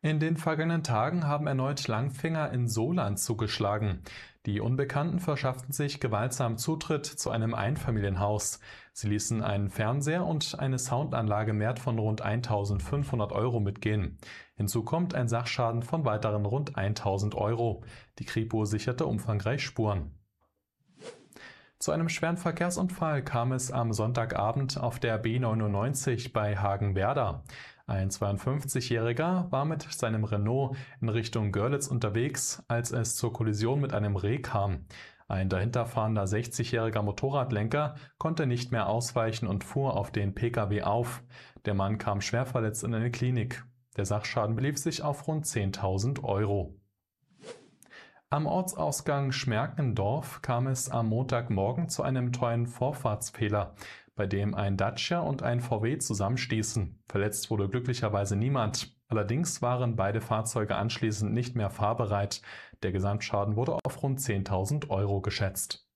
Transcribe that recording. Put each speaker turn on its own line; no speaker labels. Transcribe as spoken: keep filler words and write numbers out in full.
In den vergangenen Tagen haben erneut Langfinger in Sohland zugeschlagen. Die Unbekannten verschafften sich gewaltsam Zutritt zu einem Einfamilienhaus. Sie ließen einen Fernseher und eine Soundanlage im Wert von rund eintausendfünfhundert Euro mitgehen. Hinzu kommt ein Sachschaden von weiteren rund tausend Euro. Die Kripo sicherte umfangreich Spuren. Zu einem schweren Verkehrsunfall kam es am Sonntagabend auf der B neunundneunzig bei Hagenwerder. Ein zweiundfünfzigjähriger war mit seinem Renault in Richtung Görlitz unterwegs, als es zur Kollision mit einem Reh kam. Ein dahinterfahrender sechzigjähriger Motorradlenker konnte nicht mehr ausweichen und fuhr auf den Pkw auf. Der Mann kam schwer verletzt in eine Klinik. Der Sachschaden belief sich auf rund zehntausend Euro. Am Ortsausgang Schmerkendorf kam es am Montagmorgen zu einem teuren Vorfahrtsfehler, bei dem ein Dacia und ein V W zusammenstießen. Verletzt wurde glücklicherweise niemand. Allerdings waren beide Fahrzeuge anschließend nicht mehr fahrbereit. Der Gesamtschaden wurde auf rund zehntausend Euro geschätzt.